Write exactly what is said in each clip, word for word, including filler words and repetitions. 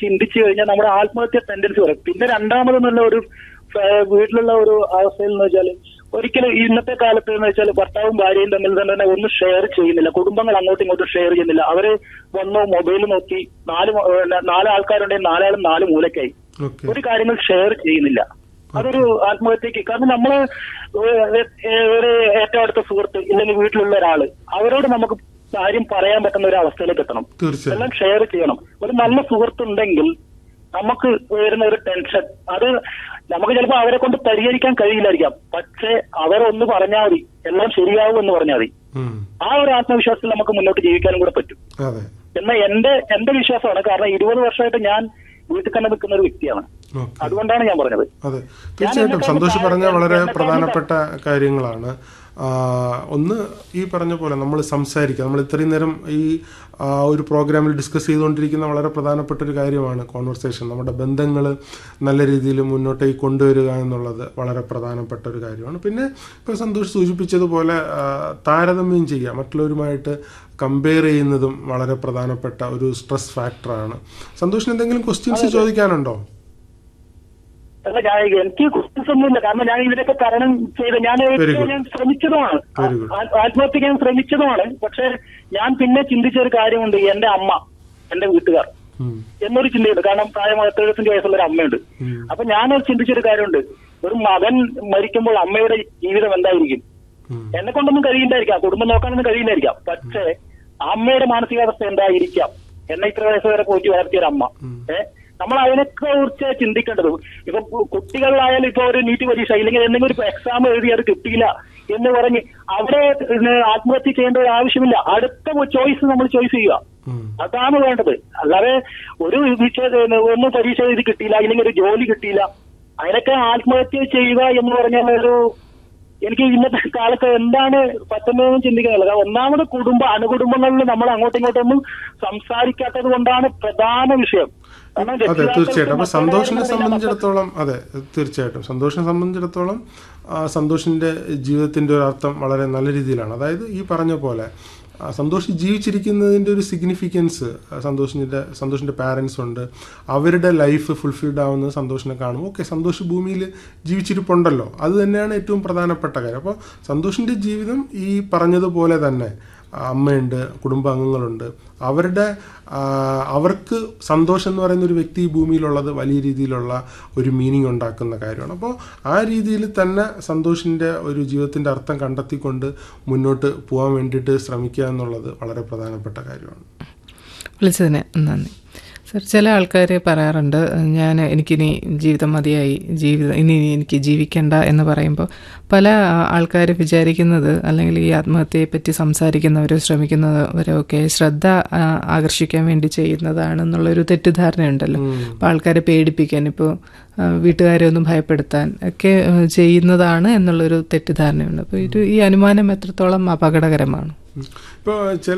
ചിന്തിച്ചു കഴിഞ്ഞാൽ നമ്മുടെ ആത്മഹത്യ ടെൻഡൻസി പറയും. പിന്നെ രണ്ടാമതെന്നുള്ള ഒരു വീട്ടിലുള്ള ഒരു അവസ്ഥയിൽ എന്ന് വെച്ചാൽ ഒരിക്കലും ഇന്നത്തെ കാലത്ത് എന്ന് വെച്ചാൽ ഭർത്താവും ഭാര്യയും തമ്മിൽ തന്നെ ഒന്നും ഷെയർ ചെയ്യുന്നില്ല. കുടുംബങ്ങൾ അങ്ങോട്ടും ഇങ്ങോട്ടും ഷെയർ ചെയ്യുന്നില്ല. അവര് വന്നോ മൊബൈൽ നോക്കി നാല് നാല് ആൾക്കാരുണ്ടെങ്കിൽ നാലാളും നാല് മൂലക്കായി ഒരു കാര്യങ്ങൾ ഷെയർ ചെയ്യുന്നില്ല. അതൊരു ആത്മഹത്യക്ക് കാരണം നമ്മള് ഒരു ഏറ്റവും അടുത്ത സുഹൃത്ത് ഇല്ലെങ്കിൽ വീട്ടിലുള്ള ഒരാള് അവരോട് നമുക്ക് കാര്യം പറയാൻ പറ്റുന്ന ഒരു അവസ്ഥയിലേക്ക് എത്തണം. എല്ലാം ഷെയർ ചെയ്യണം. ഒരു നല്ല സുഹൃത്തുണ്ടെങ്കിൽ നമുക്ക് വരുന്ന ഒരു ടെൻഷൻ അത് നമുക്ക് ചിലപ്പോൾ അവരെ കൊണ്ട് പരിഹരിക്കാൻ കഴിയില്ലായിരിക്കാം. പക്ഷെ അവരൊന്ന് പറഞ്ഞാൽ മതി, എല്ലാം ശരിയാവും എന്ന് പറഞ്ഞാൽ മതി. ആ ഒരു ആത്മവിശ്വാസത്തിൽ നമുക്ക് മുന്നോട്ട് ജീവിക്കാനും കൂടെ പറ്റും എന്നാൽ എന്റെ എന്റെ വിശ്വാസമാണ്. കാരണം ഇരുപത് വർഷമായിട്ട് ഞാൻ വീട്ടിൽ തന്നെ നിൽക്കുന്ന ഒരു വ്യക്തിയാണ്. അതുകൊണ്ടാണ് ഞാൻ പറഞ്ഞത്. അതെ, തീർച്ചയായിട്ടും സന്തോഷ് പറഞ്ഞ വളരെ പ്രധാനപ്പെട്ട കാര്യങ്ങളാണ്. ഒന്ന് ഈ പറഞ്ഞ പോലെ നമ്മൾ സംസാരിക്കുക. നമ്മൾ ഇത്രയും നേരം ഈ ഒരു പ്രോഗ്രാമിൽ ഡിസ്കസ് ചെയ്തുകൊണ്ടിരിക്കുന്ന വളരെ പ്രധാനപ്പെട്ട ഒരു കാര്യമാണ് കോൺവെർസേഷൻ. നമ്മുടെ ബന്ധങ്ങൾ നല്ല രീതിയിൽ മുന്നോട്ടേക്ക് കൊണ്ടുവരിക എന്നുള്ളത് വളരെ പ്രധാനപ്പെട്ട ഒരു കാര്യമാണ്. പിന്നെ ഇപ്പോൾ സന്തോഷ് സൂചിപ്പിച്ചതുപോലെ താരതമ്യം ചെയ്യുക, മറ്റുള്ളവരുമായിട്ട് കമ്പയർ ചെയ്യുന്നതും വളരെ പ്രധാനപ്പെട്ട ഒരു സ്ട്രെസ് ഫാക്ടറാണ്. സന്തോഷിന് എന്തെങ്കിലും ക്വസ്റ്റ്യൻസ് ചോദിക്കാനുണ്ടോ? അല്ല, ഞാൻ എനിക്ക് ക്വസ്റ്റ്യൻസ് ഒന്നുമില്ല. കാരണം ഞാൻ ഇതിനൊക്കെ തരണം ചെയ്ത് ഞാൻ ഞാൻ ശ്രമിച്ചതുമാണ്, ആത്മഹത്യക്ക് ഞാൻ ശ്രമിച്ചതുമാണ്. പക്ഷെ ഞാൻ പിന്നെ ചിന്തിച്ച ഒരു കാര്യമുണ്ട്, എന്റെ അമ്മ, എന്റെ വീട്ടുകാർ എന്നൊരു ചിന്തയുണ്ട്. കാരണം പ്രായം എഴുപത്തഞ്ച് വയസ്സുള്ള ഒരു അമ്മയുണ്ട്. അപ്പൊ ഞാനൊരു ചിന്തിച്ചൊരു കാര്യമുണ്ട്, ഒരു മകൻ മരിക്കുമ്പോൾ അമ്മയുടെ ജീവിതം എന്തായിരിക്കും? എന്നെ കൊണ്ടൊന്നും കഴിയില്ലായിരിക്കാം, കുടുംബം നോക്കാനൊന്നും കഴിയില്ലായിരിക്കാം. പക്ഷേ അമ്മയുടെ മാനസികാവസ്ഥ എന്തായിരിക്കാം? എന്നെ ഇത്ര വയസ്സ് വരെ പോയിട്ട് വളർത്തിയൊരു അമ്മ. ഏഹ് നമ്മൾ അതിനൊക്കെ കുറിച്ച് ചിന്തിക്കേണ്ടത്. ഇപ്പൊ കുട്ടികളിലായാലും ഇപ്പൊ ഒരു നീറ്റ് പരീക്ഷ ഇല്ലെങ്കിൽ എന്തെങ്കിലും ഒരു എക്സാം എഴുതി അത് കിട്ടിയില്ല എന്ന് പറഞ്ഞ് അവിടെ ആത്മഹത്യ ചെയ്യേണ്ട ഒരു ആവശ്യമില്ല. അടുത്ത ചോയ്സ് നമ്മൾ ചോയ്സ് ചെയ്യുക, അതാണ് വേണ്ടത്. അല്ലാതെ ഒരു ഒന്നും പരീക്ഷ എഴുതി കിട്ടിയില്ല ഇല്ലെങ്കിൽ ഒരു ജോലി കിട്ടിയില്ല അതിനൊക്കെ ആത്മഹത്യ ചെയ്യുക എന്ന് പറഞ്ഞാൽ ഒരു എനിക്ക് ഇന്നത്തെ കാലത്ത് എന്താണ് പറ്റുന്നതെന്ന് ചിന്തിക്കാനില്ല. ഒന്നാമത് കുടുംബ അണുകുടുംബങ്ങളിൽ നമ്മൾ അങ്ങോട്ടും ഇങ്ങോട്ടൊന്നും സംസാരിക്കാത്തത് കൊണ്ടാണ് പ്രധാന വിഷയം. അതെ, തീർച്ചയായിട്ടും. അപ്പൊ സന്തോഷിനെ സംബന്ധിച്ചിടത്തോളം അതെ തീർച്ചയായിട്ടും സന്തോഷിനെ സംബന്ധിച്ചിടത്തോളം സന്തോഷിന്റെ ജീവിതത്തിന്റെ ഒരു അർത്ഥം വളരെ നല്ല രീതിയിലാണ്. അതായത് ഈ പറഞ്ഞ പോലെ സന്തോഷ് ജീവിച്ചിരിക്കുന്നതിൻ്റെ ഒരു സിഗ്നിഫിക്കൻസ് സന്തോഷിൻ്റെ സന്തോഷിൻ്റെ പാരൻസ് ഉണ്ട്, അവരുടെ ലൈഫ് ഫുൾഫിൽഡ് ആവുന്നത് സന്തോഷിനെ കാണും. ഓക്കെ, സന്തോഷ് ഭൂമിയിൽ ജീവിച്ചിരിപ്പുണ്ടല്ലോ, അത് തന്നെയാണ് ഏറ്റവും പ്രധാനപ്പെട്ട കാര്യം. അപ്പോൾ സന്തോഷിൻ്റെ ജീവിതം ഈ പറഞ്ഞതുപോലെ തന്നെ അമ്മയുണ്ട്, കുടുംബാംഗങ്ങളുണ്ട്, അവരുടെ അവർക്ക് സന്തോഷം എന്ന് പറയുന്ന ഒരു വ്യക്തി ഈ ഭൂമിയിലുള്ളത് വലിയ രീതിയിലുള്ള ഒരു മീനിങ് ഉണ്ടാക്കുന്ന കാര്യമാണ്. അപ്പോൾ ആ രീതിയിൽ തന്നെ സന്തോഷിൻ്റെ ഒരു ജീവിതത്തിൻ്റെ അർത്ഥം കണ്ടെത്തിക്കൊണ്ട് മുന്നോട്ട് പോകാൻ വേണ്ടിയിട്ട് ശ്രമിക്കുക എന്നുള്ളത് വളരെ പ്രധാനപ്പെട്ട കാര്യമാണ്. വിളിച്ചതിന് നന്ദി സർ. ചില ആൾക്കാർ പറയാറുണ്ട്, ഞാൻ എനിക്കിനി ജീവിതം മതിയായി, ജീവിതം ഇനി എനിക്ക് ജീവിക്കണ്ട എന്ന് പറയുമ്പോൾ പല ആൾക്കാർ വിചാരിക്കുന്നത്, അല്ലെങ്കിൽ ഈ ആത്മഹത്യയെപ്പറ്റി സംസാരിക്കുന്നവരോ ശ്രമിക്കുന്നവരോ ഒക്കെ ശ്രദ്ധ ആകർഷിക്കാൻ വേണ്ടി ചെയ്യുന്നതാണെന്നുള്ളൊരു തെറ്റിദ്ധാരണയുണ്ടല്ലോ. അപ്പോൾ ആൾക്കാരെ പേടിപ്പിക്കാൻ, ഇപ്പോൾ വീട്ടുകാരെ ഒന്നും ഭയപ്പെടുത്താൻ ഒക്കെ ചെയ്യുന്നതാണ് എന്നുള്ളൊരു തെറ്റിദ്ധാരണയുണ്ട്. അപ്പോൾ ഇത് ഈ അനുമാനം എത്രത്തോളം അപകടകരമാണ്? ഇപ്പോൾ ചില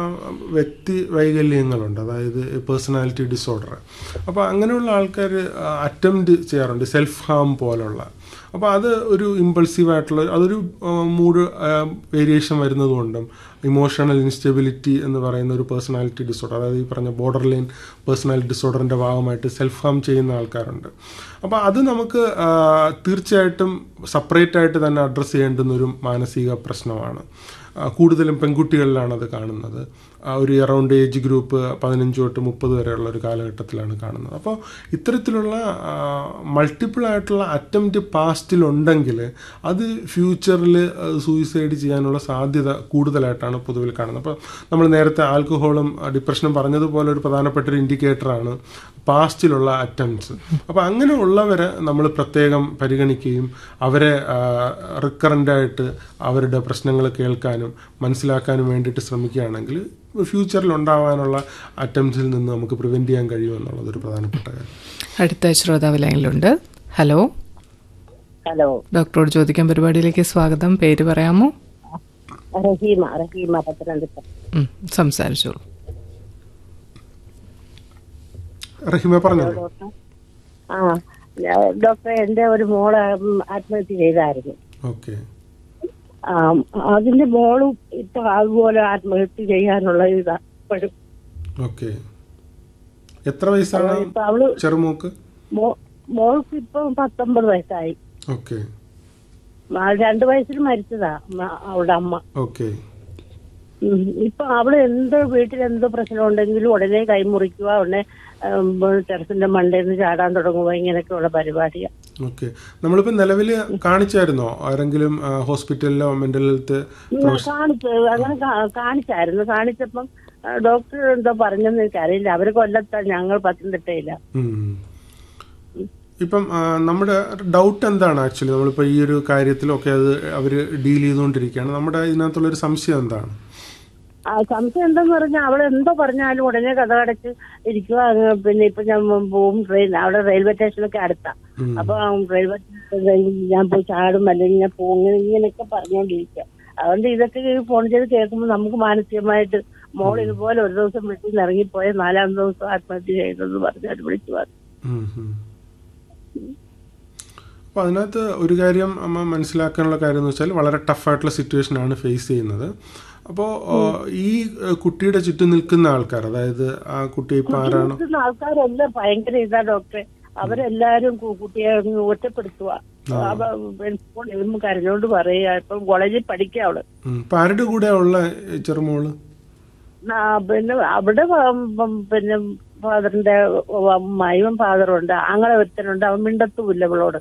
വ്യക്തി വൈകല്യങ്ങളുണ്ട്, അതായത് പേഴ്സണാലിറ്റി ഡിസോർഡർ. അപ്പോൾ അങ്ങനെയുള്ള ആൾക്കാർ അറ്റംപ്റ്റ് ചെയ്യാറുണ്ട് സെൽഫ് ഹാം പോലുള്ള. അപ്പോൾ അത് ഒരു ഇമ്പൾസീവായിട്ടുള്ള, അതൊരു മൂഡ് വേരിയേഷൻ വരുന്നതുകൊണ്ടും ഇമോഷണൽ ഇൻസ്റ്റെബിലിറ്റി എന്ന് പറയുന്ന ഒരു പേഴ്സണാലിറ്റി ഡിസോർഡർ, അതായത് ഈ പറഞ്ഞ ബോർഡർ ലൈൻ പേഴ്സണാലിറ്റി ഡിസോർഡറിൻ്റെ ഭാഗമായിട്ട് സെൽഫ് ഹാം ചെയ്യുന്ന ആൾക്കാരുണ്ട്. അപ്പോൾ അത് നമുക്ക് തീർച്ചയായിട്ടും സെപ്പറേറ്റ് ആയിട്ട് തന്നെ അഡ്രസ്സ് ചെയ്യേണ്ടുന്നൊരു മാനസിക പ്രശ്നമാണ്. കൂടുതലും പെൺകുട്ടികളിലാണ് അത് കാണുന്നത്. ഒരു അറൗണ്ട് ഏജ് ഗ്രൂപ്പ് പതിനഞ്ച് തൊട്ട് മുപ്പത് വരെയുള്ള ഒരു കാലഘട്ടത്തിലാണ് കാണുന്നത്. അപ്പോൾ ഇത്തരത്തിലുള്ള മൾട്ടിപ്പിൾ ആയിട്ടുള്ള അറ്റംപ്റ്റ് പാസ്റ്റിലുണ്ടെങ്കിൽ അത് ഫ്യൂച്ചറിൽ സൂയിസൈഡ് ചെയ്യാനുള്ള സാധ്യത കൂടുതലായിട്ടാണ് പൊതുവിൽ കാണുന്നത്. അപ്പോൾ നമ്മൾ നേരത്തെ ആൽക്കഹോളും ഡിപ്രഷനും പറഞ്ഞതുപോലെ ഒരു പ്രധാനപ്പെട്ട ഒരു ഇൻഡിക്കേറ്ററാണ് പാസ്റ്റിലുള്ള അറ്റംപ്റ്റ്സ്. അപ്പോൾ അങ്ങനെ ഉള്ളവരെ നമ്മൾ പ്രത്യേകം പരിഗണിക്കുകയും അവരെ റിക്കറൻ്റായിട്ട് അവരുടെ പ്രശ്നങ്ങൾ കേൾക്കാനും മനസ്സിലാക്കാനും വേണ്ടിയിട്ട് ശ്രമിക്കുകയാണെങ്കിൽ ഫ്യൂച്ചറിൽ ഉണ്ടാവാനുള്ള അറ്റംപ്റ്റ്സിൽ നിന്ന് നമുക്ക് പ്രിവെന്റ് ചെയ്യാൻ കഴിയും എന്നുള്ളതൊരു പ്രധാനപ്പെട്ട കാര്യം. അടുത്ത ശ്രോതാവ് ലൈനിലുണ്ട്. ഹലോ ഹലോ ഡോക്ടറോട് ചോദിക്കാൻ പരിപാടിയിലേക്ക് സ്വാഗതം. പേര് പറയാമോ? റഹീമ. റഹീമ പത്തനംതിട്ട. സംസാരിച്ചോളൂ. റഹീമ പറഞ്ഞോളൂ. ആ ഡോക്ടർ, എന്റെ ഒരു മോള് ആത്മഹത്യ ചെയ്തായിരുന്നു. ഓക്കെ. അതിന്റെ മോളും ഇപ്പൊ അതുപോലെ ആത്മഹത്യ ചെയ്യാനുള്ള ഇതാ. ഓക്കെ. എത്ര വയസ്സാണ് അവള് ചെറുമോക്ക്? മോൾക്ക് ഇപ്പൊ പത്തൊമ്പത് വയസ്സായി. ഓക്കെ. രണ്ടു വയസ്സിൽ മരിച്ചതാ അവളുടെ അമ്മ. ഓക്കെ. ഇപ്പൊ അവള് എന്തോ വീട്ടിൽ എന്തോ പ്രശ്നം ഉണ്ടെങ്കിലും ഉടനെ കൈമുറിക്കുക, ഉടനെ ടെറസിന്റെ മണ്ടയിൽ ചാടാൻ തുടങ്ങുക, ഇങ്ങനെയൊക്കെയുള്ള പരിപാടിയാ. ഓക്കെ. നമ്മളിപ്പോ നിലവില് കാണിച്ചായിരുന്നോ ആരെങ്കിലും ഹോസ്പിറ്റലിലോ മെന്റൽ ഹെൽത്ത്? കാണിച്ചു, അങ്ങനെ കാണിച്ചായിരുന്നു. കാണിച്ചപ്പം ഡോക്ടർ എന്തോ പറഞ്ഞെന്ന് എനിക്കറിയില്ല. അവര് കൊല്ലത്താ, ഞങ്ങൾ പത്തനംതിട്ടയില്ല. ഇപ്പം നമ്മുടെ ഡൗട്ട് എന്താണ് ആക്ച്വലി നമ്മളിപ്പോൾ ഈ ഒരു കാര്യത്തിലൊക്കെ അത് അവർ ഡീൽ ചെയ്തുകൊണ്ടിരിക്കുകയാണ്, നമ്മുടെ ഇതിനകത്തുള്ളൊരു സംശയം എന്താണ്? ആ സംശയം എന്താന്ന് പറഞ്ഞാൽ അവൾ എന്തോ പറഞ്ഞാലും ഉടനെ കഥ അടച്ച് ഇരിക്കുക. പിന്നെ ഇപ്പൊ ഞാൻ പോവും ട്രെയിൻ, അവിടെ റെയിൽവേ സ്റ്റേഷനൊക്കെ അടുത്താ. അപ്പൊ റെയിൽവേ ഞാൻ പോയി ചാടും അല്ലെങ്കിൽ ഞാൻ പോകും, ഇങ്ങനെ ഇങ്ങനെയൊക്കെ പറഞ്ഞുകൊണ്ടിരിക്കുക. അതുകൊണ്ട് ഇതൊക്കെ ഫോൺ ചെയ്ത് കേൾക്കുമ്പോൾ നമുക്ക് മാനസികമായിട്ട് മോൾ ഇതുപോലെ ഒരു ദിവസം വീട്ടിൽ നിന്ന് ഇറങ്ങിപ്പോയ നാലാം ദിവസം ആത്മഹത്യ ചെയ്തെന്ന് പറഞ്ഞാൽ വിളിച്ചു പറഞ്ഞു. അപ്പോൾ അതിനകത്ത് ഒരു കാര്യം അമ്മ മനസ്സിലാക്കാനുള്ള കാര്യം എന്ന് വെച്ചാൽ വളരെ ടഫായിട്ടുള്ള സിറ്റുവേഷനാണ് ഫേസ് ചെയ്യുന്നത്. അപ്പോൾ ഈ കുട്ടിയുടെ ചുറ്റും നിൽക്കുന്ന ആൾക്കാർ, അതായത് ആ കുട്ടി ഇപ്പം ആരാണോ ആൾക്കാരെല്ലാം ഭയങ്കര ഇതാ ഡോക്ടറെ, അവരെല്ലാരും കുട്ടിയെ ഒറ്റപ്പെടുത്തുക, കരഞ്ഞോണ്ട് പറയുക. ഇപ്പം കോളേജിൽ പഠിക്കുക അവള്. ഇപ്പൊ ആരുടെ കൂടെ ഉള്ള ചെറുമോള്? പിന്നെ അവിടെ പിന്നെ ഫാദറിന്റെ അമ്മായിയും ഫാദറും ഉണ്ട്, ആങ്ങളെ ഒരുത്തനുണ്ട്, അവൻ മിണ്ടത്തുമില്ല ഇവളോട്.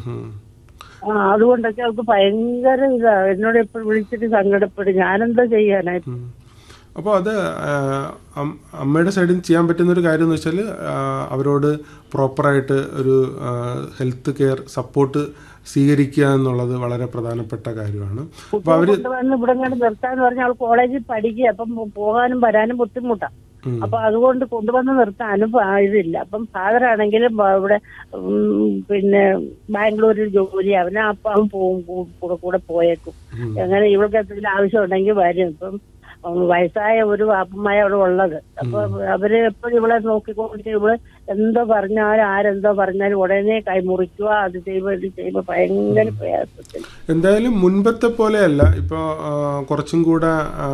ആ അതുകൊണ്ടൊക്കെ അവൾക്ക് ഭയങ്കര ഇതാ, എന്നോട് എപ്പോഴും വിളിച്ചിട്ട് സങ്കടപ്പെടും. ഞാനെന്താ ചെയ്യാനായിട്ട്? അപ്പോൾ അത് അമ്മയുടെ സൈഡിൽ നിന്ന് ചെയ്യാൻ പറ്റുന്ന ഒരു കാര്യം എന്ന് വെച്ചാൽ അവരോട് പ്രോപ്പറായിട്ട് ഒരു ഹെൽത്ത് കെയർ സപ്പോർട്ട് സ്വീകരിക്കുക എന്നുള്ളത് വളരെ പ്രധാനപ്പെട്ട കാര്യമാണ്. അപ്പൊ അവര് ഇവിടെ നിർത്താന്ന് പറഞ്ഞാൽ അവൾ കോളേജിൽ പഠിക്കുക, അപ്പം പോകാനും വരാനും ബുദ്ധിമുട്ടാണ്. അപ്പൊ അതുകൊണ്ട് കൊണ്ടുവന്ന് നിർത്താനും ഇതില്ല. അപ്പം ഫാദറാണെങ്കിലും ഇവിടെ പിന്നെ ബാംഗ്ലൂരിൽ ജോലി, അവനെ അപ്പം അവൻ പോകും, കൂടെ കൂടെ പോയേക്കും. അങ്ങനെ ഇവൾക്ക് എന്തെങ്കിലും ആവശ്യം ഉണ്ടെങ്കിൽ വരും. ഇപ്പം വയസ്സായ ഒരു വാപ്പമായ അവിടെ ഉള്ളത്. അപ്പൊ അവര് എപ്പോഴും ഇവളെ നോക്കിക്കൊണ്ട് ഇവള് എന്തോ പറഞ്ഞാലും ആരെന്തോ പറഞ്ഞാലും ഉടനെ കൈമുറിക്കുക, അത് ചെയ്യുമ്പോ ഇത് ചെയ്യുമ്പോ ഭയങ്കര പ്രയാസത്തിൽ. എന്തായാലും മുൻപത്തെ പോലെയല്ല, ഇപ്പോൾ കുറച്ചും കൂടെ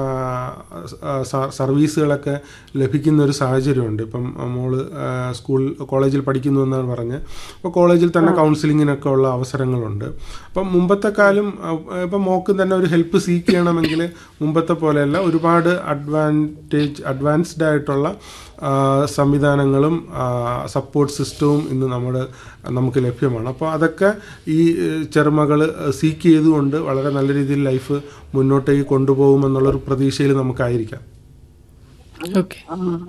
സർവീസുകളൊക്കെ ലഭിക്കുന്ന ഒരു സാഹചര്യമുണ്ട്. ഇപ്പം മോള് സ്കൂൾ കോളേജിൽ പഠിക്കുന്നു എന്നാണ് പറഞ്ഞത്. അപ്പോൾ കോളേജിൽ തന്നെ കൗൺസിലിങ്ങിനൊക്കെ ഉള്ള അവസരങ്ങളുണ്ട്. അപ്പം മുമ്പത്തെ കാലം ഇപ്പം മോക്ക് തന്നെ ഒരു ഹെൽപ്പ് സീക്ക് ചെയ്യണമെങ്കിൽ മുമ്പത്തെ പോലെയല്ല, ഒരുപാട് അഡ്വാൻറ്റേജ് അഡ്വാൻസ്ഡ് ആയിട്ടുള്ള സംവിധാനങ്ങളും സപ്പോർട്ട് സിസ്റ്റവും ഇന്ന് നമ്മുടെ നമുക്ക് ലഭ്യമാണ്. അപ്പോൾ അതൊക്കെ ഈ ചെറുമകൾ സീക്ക് ചെയ്തുകൊണ്ട് വളരെ നല്ല രീതിയിൽ ലൈഫ് മുന്നോട്ടേക്ക് കൊണ്ടുപോകുമെന്നുള്ളൊരു പ്രതീക്ഷയിൽ നമുക്കായിരിക്കാം. ഓക്കെ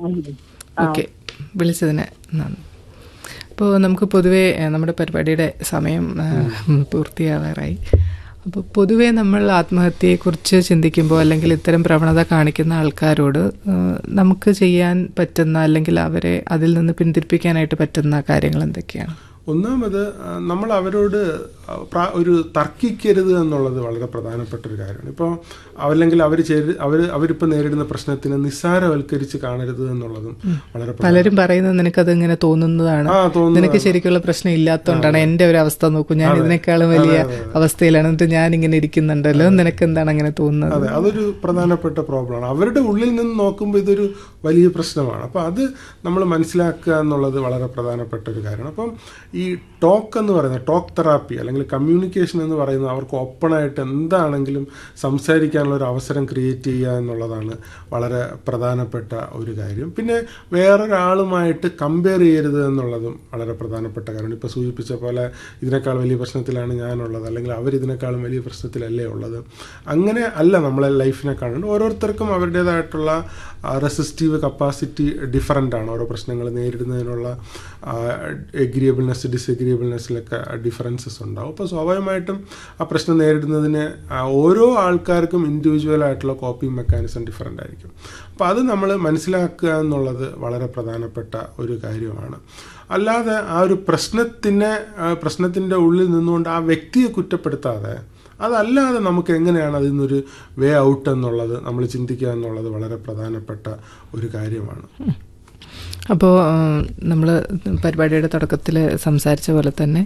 ഓക്കെ വിളിച്ചതിന് നന്ദി. അപ്പോൾ നമുക്ക് പൊതുവേ നമ്മുടെ പരിപാടിയുടെ സമയം പൂർത്തിയാവാറായി. അപ്പോൾ പൊതുവേ നമ്മൾ ആത്മഹത്യയെക്കുറിച്ച് ചിന്തിക്കുമ്പോൾ അല്ലെങ്കിൽ ഇത്തരം പ്രവണത കാണിക്കുന്ന ആൾക്കാരോട് നമുക്ക് ചെയ്യാൻ പറ്റുന്ന അല്ലെങ്കിൽ അവരെ അതിൽ നിന്ന് പിന്തിരിപ്പിക്കാനായിട്ട് പറ്റുന്ന കാര്യങ്ങൾ എന്തൊക്കെയാണ്? ഒന്നാമത് നമ്മൾ അവരോട് ഒരു തർക്കിക്കരുത് എന്നുള്ളത് വളരെ പ്രധാനപ്പെട്ട ഒരു കാര്യമാണ്. ഇപ്പോൾ അല്ലെങ്കിൽ അവർ അവർ അവരിപ്പോൾ നേരിടുന്ന പ്രശ്നത്തിന് നിസ്സാരവൽക്കരിച്ച് കാണരുത് എന്നുള്ളതും വളരെ പലരും പറയുന്നത് നിനക്കത് ഇങ്ങനെ തോന്നുന്നതാണ്, നിനക്ക് ശരിക്കുള്ള പ്രശ്നം ഇല്ലാത്തതുകൊണ്ടാണ്, എൻ്റെ ഒരു അവസ്ഥ നോക്കൂ, ഞാൻ ഇതിനേക്കാളും വലിയ അവസ്ഥയിലാണ്, എന്നിട്ട് ഞാൻ ഇങ്ങനെ ഇരിക്കുന്നുണ്ടല്ലോ, നിനക്ക് എന്താണ് അങ്ങനെ തോന്നുന്നത്? അതെ, അതൊരു പ്രധാനപ്പെട്ട പ്രോബ്ലമാണ്. അവരുടെ ഉള്ളിൽ നിന്ന് നോക്കുമ്പോൾ ഇതൊരു വലിയ പ്രശ്നമാണ്. അപ്പോൾ അത് നമ്മൾ മനസ്സിലാക്കുക എന്നുള്ളത് വളരെ പ്രധാനപ്പെട്ട ഒരു കാര്യമാണ്. അപ്പം ഈ ടോക്ക് എന്ന് പറയുന്നത്, ടോക്ക് തെറാപ്പി അല്ലെങ്കിൽ കമ്മ്യൂണിക്കേഷൻ എന്ന് പറയുന്നത് അവർക്ക് ഓപ്പണായിട്ട് എന്താണെങ്കിലും സംസാരിക്കാനുള്ള ഒരു അവസരം ക്രിയേറ്റ് ചെയ്യുക എന്നുള്ളതാണ് വളരെ പ്രധാനപ്പെട്ട ഒരു കാര്യം. പിന്നെ വേറൊരാളുമായിട്ട് കമ്പയർ ചെയ്യരുത് എന്നുള്ളതും വളരെ പ്രധാനപ്പെട്ട കാര്യമാണ്. ഇപ്പോൾ സൂചിപ്പിച്ച പോലെ ഇതിനേക്കാൾ വലിയ പ്രശ്നത്തിലാണ് ഞാനുള്ളത്, അല്ലെങ്കിൽ അവരിതിനേക്കാളും വലിയ പ്രശ്നത്തിലല്ലേ ഉള്ളത്. അങ്ങനെ അല്ല നമ്മളെ ലൈഫിനെ കാണുന്നത്. ഓരോരുത്തർക്കും അവരുടേതായിട്ടുള്ള റെസിസ്റ്റീവ് കപ്പാസിറ്റി ഡിഫറൻ്റ് ആണ്. ഓരോ പ്രശ്നങ്ങൾ നേരിടുന്നതിനുള്ള എഗ്രിയബിൾനെസ് ഡിസഗ്രിയബിൾനെസ്സിലൊക്കെ ഡിഫറൻസസ് ഉണ്ടാവും. അപ്പോൾ സ്വാഭാവികമായിട്ടും ആ പ്രശ്നം നേരിടുന്നതിന് ഓരോ ആൾക്കാർക്കും ഇൻഡിവിജ്വൽ ആയിട്ടുള്ള കോപ്പിംഗ് മെക്കാനിസം ഡിഫറൻ്റ് ആയിരിക്കും. അപ്പോൾ അത് നമ്മൾ മനസ്സിലാക്കുക എന്നുള്ളത് വളരെ പ്രധാനപ്പെട്ട ഒരു കാര്യമാണ്. അല്ലാതെ ആ ഒരു പ്രശ്നത്തിനെ പ്രശ്നത്തിൻ്റെ ഉള്ളിൽ നിന്നുകൊണ്ട് ആ വ്യക്തിയെ കുറ്റപ്പെടുത്താതെ, അതല്ലാതെ നമുക്ക് എങ്ങനെയാണ് അതിൽ നിന്നൊരു വേ ഔട്ട് എന്നുള്ളത് നമ്മൾ ചിന്തിക്കുക എന്നുള്ളത് വളരെ പ്രധാനപ്പെട്ട ഒരു കാര്യമാണ്. അപ്പോൾ നമ്മൾ പരിപാടിയുടെ തുടക്കത്തിൽ സംസാരിച്ച പോലെ തന്നെ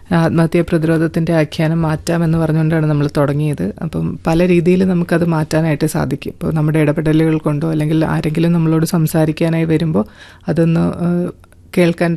ആത്മഹത്യാ പ്രതിരോധത്തിൻ്റെ ആഖ്യാനം മാറ്റാമെന്ന് പറഞ്ഞുകൊണ്ടാണ് നമ്മൾ തുടങ്ങിയത്. അപ്പം പല രീതിയിൽ നമുക്കത് മാറ്റാനായിട്ട് സാധിക്കും. ഇപ്പോൾ നമ്മുടെ ഇടപെടലുകൾ കൊണ്ടോ അല്ലെങ്കിൽ ആരെങ്കിലും നമ്മളോട് സംസാരിക്കാനായി വരുമ്പോൾ അതൊന്ന് കേൾക്കാൻ